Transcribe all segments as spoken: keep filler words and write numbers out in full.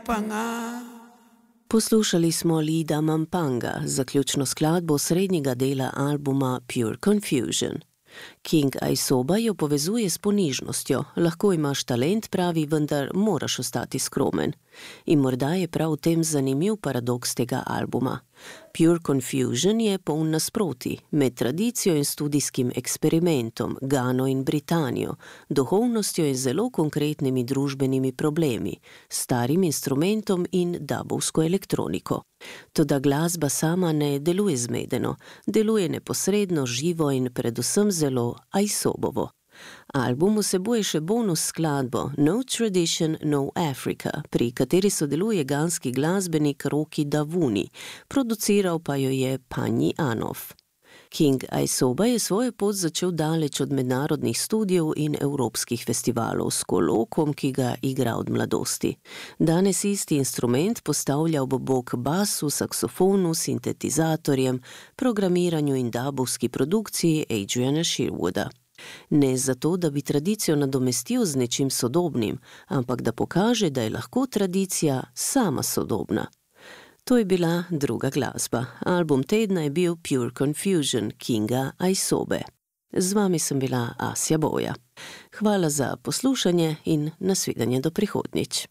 Poslušali smo Lida Mampanga, zaključno skladbo srednjega dela albuma Pure Confusion. King Aisoba jo povezuje s ponižnostjo. Lahko imaš talent, pravi, vendar moraš ostati skromen. In morda je prav v tem zanimiv paradoks tega albuma. Pure Confusion je poln nasproti, med tradicijo in studijskim eksperimentom, Gano in Britanijo, duhovnostjo in zelo konkretnimi družbenimi problemi, starim instrumentom in dubovsko elektroniko. Toda glasba sama ne deluje zmedeno, deluje neposredno, živo in predvsem zelo Aisobovo. Album vsebuje še bonus skladbo No Tradition, No Africa, pri kateri sodeluje ganski glasbenik Roki Davuni, produciral pa jo je Panji Anov. King Aisoba je svojo pot začel daleč od mednarodnih studijev in evropskih festivalov s kolokom, ki ga igra od mladosti. Danes isti instrument postavlja ob bok basu, saksofonu, sintetizatorjem, programiranju in dubovski produkciji Adriana Sherwooda. Ne zato, da bi tradicijo nadomestil z nečim sodobnim, ampak da pokaže, da je lahko tradicija sama sodobna. To je bila druga glasba. Album tedna je bil Pure Confusion Kinga Aisobe. Z vami sem bila Asja Boja. Hvala za poslušanje in nasvidenje do prihodnjič.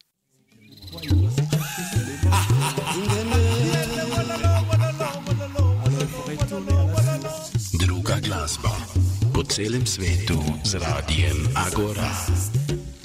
Druga glasba po celem svetu z radijem Agora.